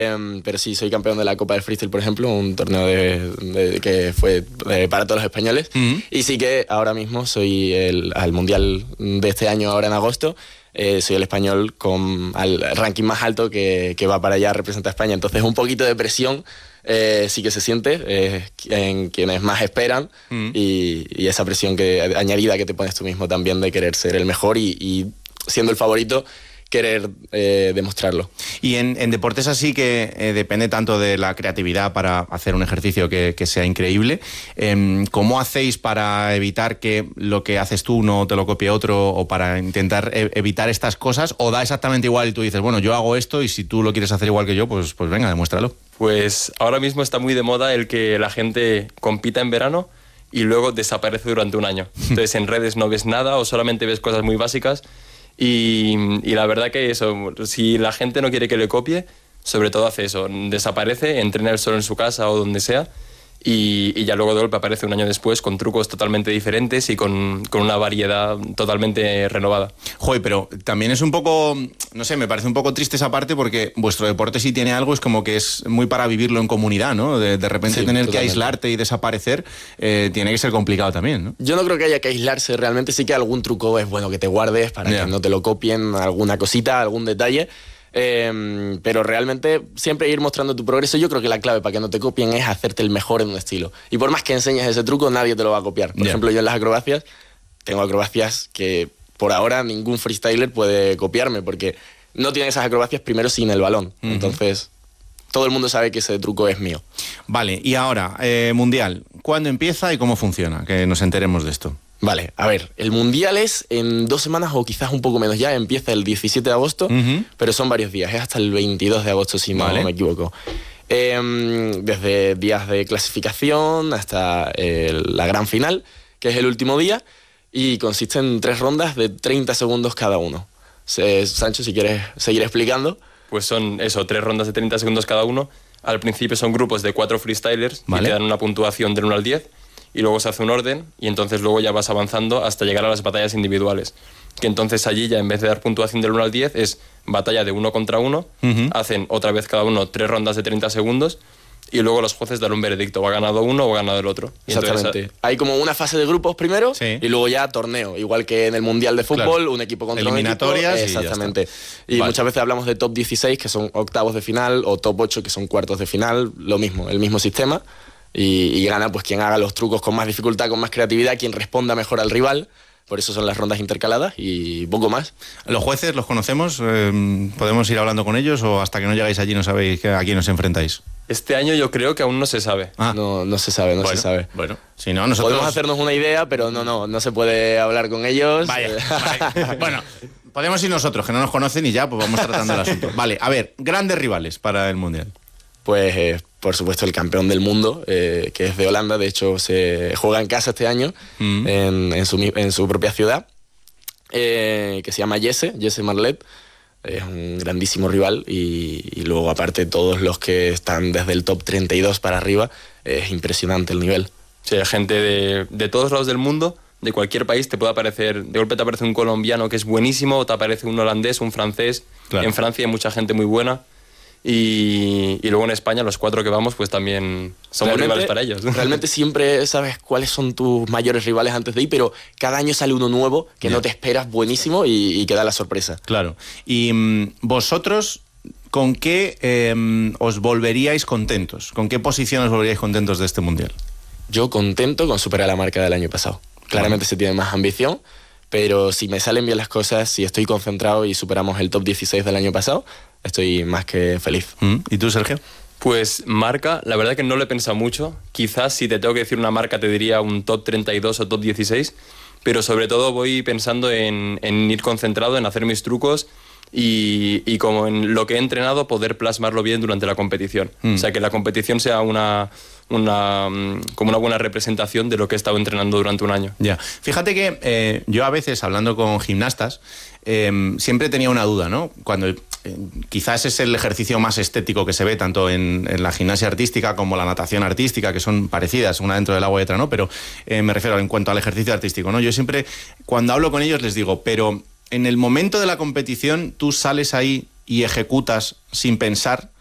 Pero sí, soy campeón de la Copa del Freestyle, por ejemplo, un torneo que fue para todos los españoles. Y sí que ahora mismo soy al Mundial de este año, ahora en agosto, soy el español con al ranking más alto que va para allá a representar a España. Entonces un poquito de presión sí que se siente en quienes más esperan y esa presión añadida que te pones tú mismo también de querer ser el mejor y siendo el favorito, querer demostrarlo. Y en deportes así que depende tanto de la creatividad para hacer un ejercicio que sea increíble, ¿cómo hacéis para evitar que lo que haces tú no te lo copie otro o para intentar evitar estas cosas? ¿O da exactamente igual y tú dices, bueno, yo hago esto y si tú lo quieres hacer igual que yo, pues venga, demuéstralo? Pues ahora mismo está muy de moda el que la gente compita en verano y luego desaparece durante un año. Entonces en redes no ves nada o solamente ves cosas muy básicas. Y la verdad que eso, si la gente no quiere que le copie, sobre todo hace eso, desaparece, entrena él solo en su casa o donde sea y ya luego de golpe aparece un año después con trucos totalmente diferentes y con una variedad totalmente renovada. Joder, pero también es un poco, no sé, me parece un poco triste esa parte porque vuestro deporte sí tiene algo, es como que es muy para vivirlo en comunidad, ¿no? De repente sí, tener totalmente que aislarte y desaparecer tiene que ser complicado también, ¿no? Yo no creo que haya que aislarse realmente, sí que algún truco es bueno que te guardes para que no te lo copien, alguna cosita, algún detalle. Pero realmente siempre ir mostrando tu progreso. Yo creo que la clave para que no te copien es hacerte el mejor en un estilo. Y por más que enseñes ese truco, nadie te lo va a copiar. Por ejemplo, yo en las acrobacias tengo acrobacias que por ahora ningún freestyler puede copiarme porque no tienen esas acrobacias primero sin el balón. Entonces todo el mundo sabe que ese truco es mío. Vale, y ahora, Mundial, ¿cuándo empieza y cómo funciona? Que nos enteremos de esto. Vale, a ver, el Mundial es en 2 semanas o quizás un poco menos ya, empieza el 17 de agosto, pero son varios días, es hasta el 22 de agosto si no me equivoco. Desde días de clasificación hasta la gran final, que es el último día, y consiste en 3 rondas de 30 segundos cada uno. Sancho, si quieres seguir explicando. Pues son eso, 3 rondas de 30 segundos cada uno. Al principio son grupos de 4 freestylers y te dan una puntuación del 1 al 10. Y luego se hace un orden y entonces luego ya vas avanzando hasta llegar a las batallas individuales. Que entonces allí ya en vez de dar puntuación del 1 al 10 es batalla de 1 contra 1, hacen otra vez cada uno 3 rondas de 30 segundos y luego los jueces dan un veredicto, o ha ganado uno o ha ganado el otro. Y exactamente. Entonces, hay como una fase de grupos primero y luego ya torneo, igual que en el Mundial de Fútbol, un equipo contra eliminatorias un equipo. Exactamente. Y muchas veces hablamos de top 16, que son octavos de final, o top 8, que son cuartos de final, lo mismo, el mismo sistema. Y gana pues quien haga los trucos con más dificultad, con más creatividad, quien responda mejor al rival. Por eso son las rondas intercaladas y poco más. ¿Los jueces los conocemos? ¿Podemos ir hablando con ellos o hasta que no llegáis allí no sabéis a quién os enfrentáis? Este año yo creo que aún no se sabe. No se sabe, no se sabe. Bueno, si no, nosotros... Podemos hacernos una idea, pero no se puede hablar con ellos. Vaya. Bueno, podemos ir nosotros, que no nos conocen y ya pues vamos tratando el asunto. Vale, a ver, grandes rivales para el Mundial. Pues por supuesto el campeón del mundo, que es de Holanda, de hecho se juega en casa este año, en su propia ciudad, que se llama Jesse Marlet, es un grandísimo rival y luego aparte todos los que están desde el top 32 para arriba, es impresionante el nivel. Sí, hay gente de todos lados del mundo, de cualquier país, te puede aparecer, de golpe te aparece un colombiano que es buenísimo, o te aparece un holandés, un francés, en Francia hay mucha gente muy buena. Y luego en España los 4 que vamos pues también somos rivales para ellos. Realmente siempre sabes cuáles son tus mayores rivales antes de ir, pero cada año sale uno nuevo que no te esperas, buenísimo y que da la sorpresa. Claro. Y vosotros, ¿con qué os volveríais contentos? ¿Con qué posición os volveríais contentos de este Mundial? Yo contento con superar la marca del año pasado. Claramente se tiene más ambición, pero si me salen bien las cosas, si estoy concentrado y superamos el top 16 del año pasado, estoy más que feliz. ¿Y tú, Sergio? Pues marca, la verdad que no lo he pensado mucho. Quizás si te tengo que decir una marca te diría un top 32 o top 16, pero sobre todo voy pensando en ir concentrado, en hacer mis trucos y como en lo que he entrenado poder plasmarlo bien durante la competición. O sea, que la competición sea como una buena representación de lo que he estado entrenando durante un año. Ya. Fíjate que yo a veces, hablando con gimnastas, siempre tenía una duda, ¿no? Cuando quizás es el ejercicio más estético que se ve tanto en la gimnasia artística como la natación artística, que son parecidas, una dentro del agua y otra no, pero me refiero en cuanto al ejercicio artístico, ¿no? Yo siempre, cuando hablo con ellos, les digo, pero en el momento de la competición tú sales ahí y ejecutas sin pensar,